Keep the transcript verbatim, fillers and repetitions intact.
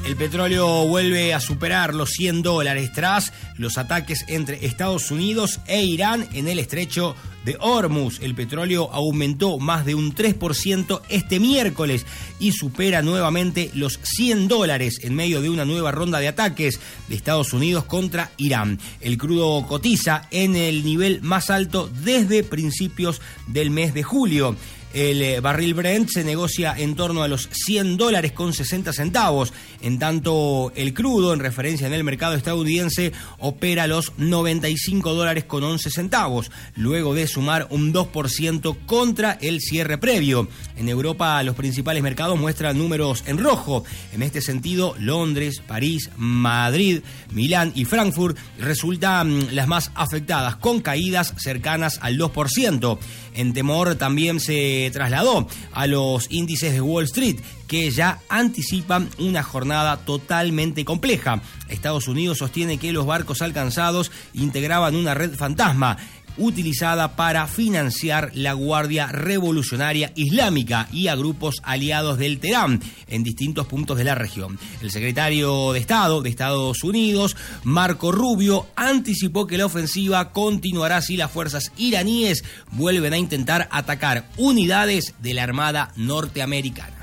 El petróleo vuelve a superar los cien dólares tras los ataques entre Estados Unidos e Irán en el estrecho de Hormuz. El petróleo aumentó más de un tres por ciento este miércoles y supera nuevamente los cien dólares en medio de una nueva ronda de ataques de Estados Unidos contra Irán. El crudo cotiza en el nivel más alto desde principios del mes de julio. El barril Brent se negocia en torno a los cien dólares con sesenta centavos, en tanto el crudo, en referencia en el mercado estadounidense, opera a los noventa y cinco dólares con once centavos, luego de sumar un dos por ciento contra el cierre previo. En Europa, los principales mercados muestran números en rojo. En este sentido, Londres, París, Madrid, Milán y Frankfurt resultan las más afectadas, con caídas cercanas al dos por ciento. En temor también se trasladó a los índices de Wall Street, que ya anticipan una jornada totalmente compleja. Estados Unidos sostiene que los barcos alcanzados integraban una red fantasma utilizada para financiar la Guardia Revolucionaria Islámica y a grupos aliados del Teherán en distintos puntos de la región. El secretario de Estado de Estados Unidos, Marco Rubio, anticipó que la ofensiva continuará si las fuerzas iraníes vuelven a intentar atacar unidades de la Armada norteamericana.